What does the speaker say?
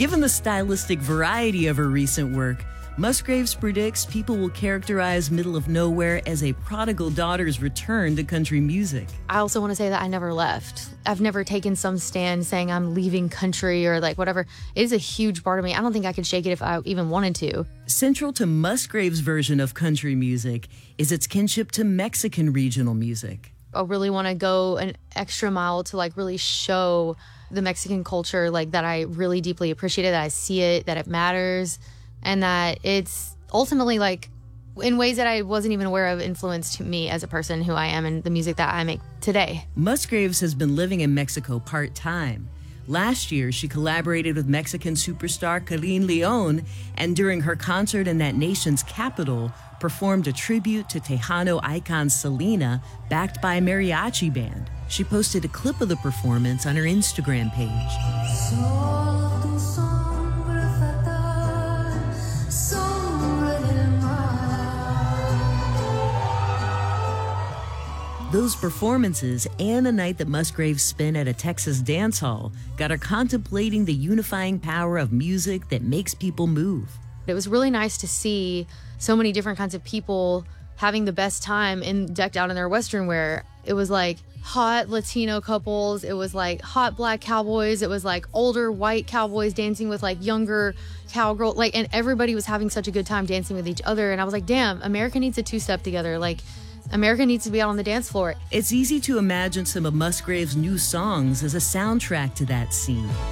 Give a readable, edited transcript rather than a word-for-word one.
Given the stylistic variety of her recent work, Musgraves predicts people will characterize Middle of Nowhere as a prodigal daughter's return to country music. I also want to say that I never left. I've never taken some stand saying I'm leaving country or like whatever. It is a huge part of me. I don't think I could shake it if I even wanted to. Central to Musgraves' version of country music is its kinship to Mexican regional music. I really want to go an extra mile to like really show the Mexican culture like that I really deeply appreciate it, that I see it, that it matters. And that it's ultimately, like, in ways that I wasn't even aware of, influenced me as a person who I am and the music that I make today. Musgraves has been living in Mexico part-time. Last year, she collaborated with Mexican superstar Carin Leon, and during her concert in that nation's capital, performed a tribute to Tejano icon Selena, backed by a mariachi band. She posted a clip of the performance on her Instagram page. Those performances and a night that Musgraves spent at a Texas dance hall got her contemplating the unifying power of music that makes people move. It was really nice to see so many different kinds of people having the best time and decked out in their Western wear. It was like hot Latino couples. It was like hot black cowboys. It was like older white cowboys dancing with like younger cowgirl. Like, and everybody was having such a good time dancing with each other. And I was like, damn, America needs a two-step together. Like, America needs to be out on the dance floor. It's easy to imagine some of Musgraves' new songs as a soundtrack to that scene.